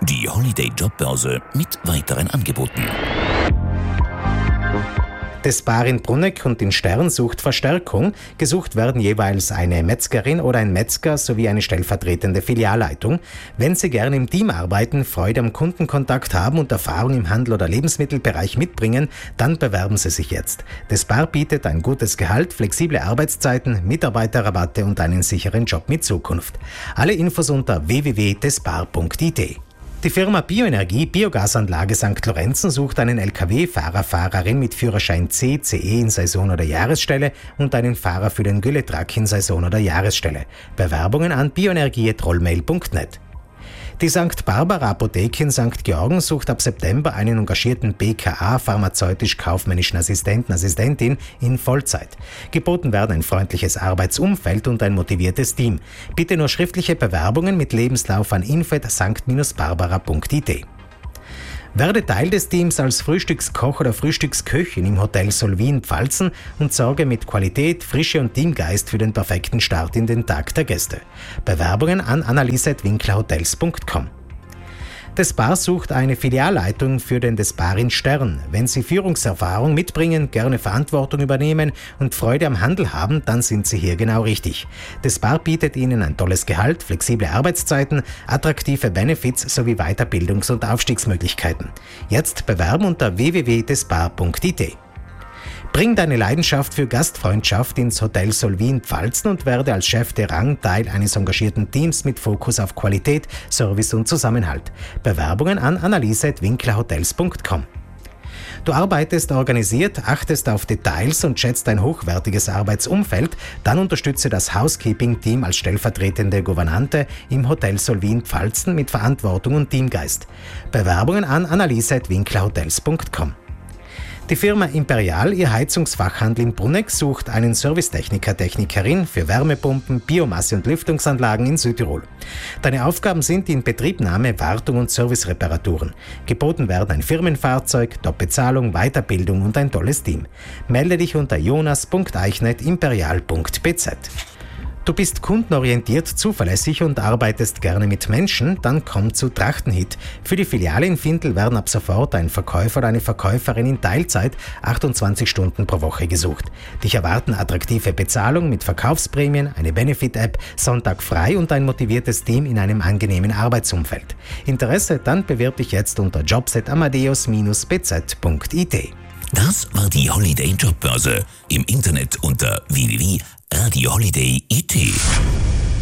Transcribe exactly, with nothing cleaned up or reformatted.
Die Holiday Jobbörse mit weiteren Angeboten. Das Paar in Brunegg und in Stern sucht Verstärkung. Gesucht werden jeweils eine Metzgerin oder ein Metzger sowie eine stellvertretende Filialleitung. Wenn Sie gerne im Team arbeiten, Freude am Kundenkontakt haben und Erfahrung im Handel- oder Lebensmittelbereich mitbringen, dann bewerben Sie sich jetzt. Das Paar bietet ein gutes Gehalt, flexible Arbeitszeiten, Mitarbeiterrabatte und einen sicheren Job mit Zukunft. Alle Infos unter w w w punkt despar punkt i t. Die Firma Bioenergie Biogasanlage Sankt Lorenzen sucht einen L K W-Fahrer, Fahrerin mit Führerschein C, C E in Saison- oder Jahresstelle und einen Fahrer für den Gülletruck in Saison- oder Jahresstelle. Bewerbungen an bioenergie at rollmail punkt net. Die Sankt Barbara Apotheke in Sankt Georgen sucht ab September einen engagierten B K A pharmazeutisch-kaufmännischen Assistenten, Assistentin in Vollzeit. Geboten werden ein freundliches Arbeitsumfeld und ein motiviertes Team. Bitte nur schriftliche Bewerbungen mit Lebenslauf an info at sankt barbara punkt i t. Werde Teil des Teams als Frühstückskoch oder Frühstücksköchin im Hotel Solvin Pfalzen und sorge mit Qualität, Frische und Teamgeist für den perfekten Start in den Tag der Gäste. Bewerbungen an annalise at winklerhotels punkt com. Das Paar sucht eine Filialleitung für den Despar in Stern. Wenn Sie Führungserfahrung mitbringen, gerne Verantwortung übernehmen und Freude am Handel haben, dann sind Sie hier genau richtig. Das Paar bietet Ihnen ein tolles Gehalt, flexible Arbeitszeiten, attraktive Benefits sowie Weiterbildungs- und Aufstiegsmöglichkeiten. Jetzt bewerben unter w w w punkt despar punkt i t. Bring deine Leidenschaft für Gastfreundschaft ins Hotel Solvin Pfalzen und werde als Chef de Rang Teil eines engagierten Teams mit Fokus auf Qualität, Service und Zusammenhalt. Bewerbungen an annalise at winklerhotels punkt com. Du arbeitest organisiert, achtest auf Details und schätzt ein hochwertiges Arbeitsumfeld, dann unterstütze das Housekeeping-Team als stellvertretende Gouvernante im Hotel Solvin Pfalzen mit Verantwortung und Teamgeist. Bewerbungen an annalise at winklerhotels punkt com. Die Firma Imperial, ihr Heizungsfachhandel in Brunegg, sucht einen Servicetechniker, Technikerin für Wärmepumpen, Biomasse- und Lüftungsanlagen in Südtirol. Deine Aufgaben sind die Inbetriebnahme, Wartung und Servicereparaturen. Geboten werden ein Firmenfahrzeug, Top-Bezahlung, Weiterbildung und ein tolles Team. Melde dich unter jonas punkt eichnet imperial punkt b z. Du bist kundenorientiert, zuverlässig und arbeitest gerne mit Menschen, dann komm zu Trachtenhit. Für die Filiale in Findel werden ab sofort ein Verkäufer oder eine Verkäuferin in Teilzeit achtundzwanzig Stunden pro Woche gesucht. Dich erwarten attraktive Bezahlung mit Verkaufsprämien, eine Benefit-App, Sonntag frei und ein motiviertes Team in einem angenehmen Arbeitsumfeld. Interesse? Dann bewirb dich jetzt unter jobs at amadeus b z punkt i t. Das war die Holiday Jobbörse. Im Internet unter w w w punkt radio holiday punkt i t.